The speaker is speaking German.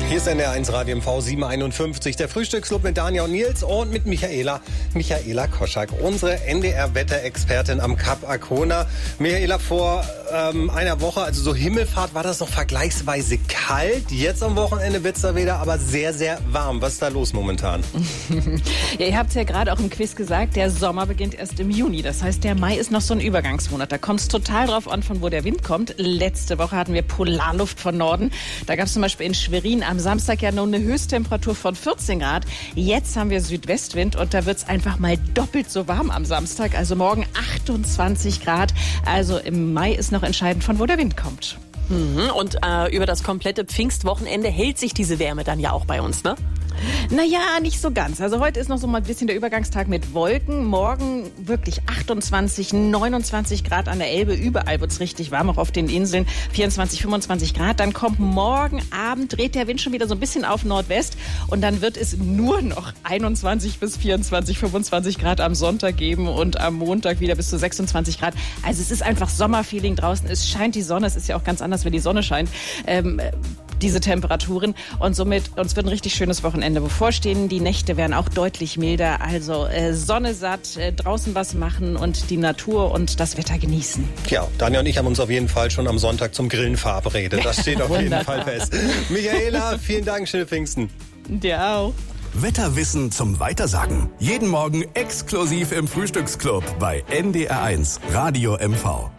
Hier ist NDR1 Radio MV 751, der Frühstücksclub mit Daniel und Nils und mit Michaela Koschak, unsere NDR-Wetterexpertin am Kap Arkona. Michaela, vor einer Woche, also so Himmelfahrt, war das noch vergleichsweise kalt. Jetzt am Wochenende wird es da wieder aber sehr, sehr warm. Was ist da los momentan? Ja, ihr habt es ja gerade auch im Quiz gesagt, der Sommer beginnt erst im Juni. Das heißt, der Mai ist noch so ein Übergangsmonat. Da kommt es total drauf an, von wo der Wind kommt. Letzte Woche hatten wir Polarluft von Norden. Da gab es zum Beispiel in Schwerin am Samstag ja nur eine Höchsttemperatur von 14 Grad. Jetzt haben wir Südwestwind und da wird es einfach mal doppelt so warm am Samstag. Also morgen 28 Grad. Also im Mai ist noch entscheidend, von wo der Wind kommt. Und über das komplette Pfingstwochenende hält sich diese Wärme dann ja auch bei uns, ne? Naja, nicht so ganz. Also heute ist noch so mal ein bisschen der Übergangstag mit Wolken. Morgen wirklich 28, 29 Grad an der Elbe. Überall wird es richtig warm, auch auf den Inseln. 24, 25 Grad. Dann kommt morgen Abend, dreht der Wind schon wieder so ein bisschen auf Nordwest. Und dann wird es nur noch 21 bis 24, 25 Grad am Sonntag geben. Und am Montag wieder bis zu 26 Grad. Also es ist einfach Sommerfeeling draußen. Es scheint die Sonne. Es ist ja auch ganz anders, wenn die Sonne scheint. Diese Temperaturen und somit uns wird ein richtig schönes Wochenende bevorstehen. Die Nächte werden auch deutlich milder, also Sonne satt, draußen was machen und die Natur und das Wetter genießen. Ja, Daniel und ich haben uns auf jeden Fall schon am Sonntag zum Grillen verabredet. Das steht auf jeden Fall fest. Michaela, vielen Dank, schöne Pfingsten. Dir auch. Wetterwissen zum Weitersagen. Jeden Morgen exklusiv im Frühstücksclub bei NDR1 Radio MV.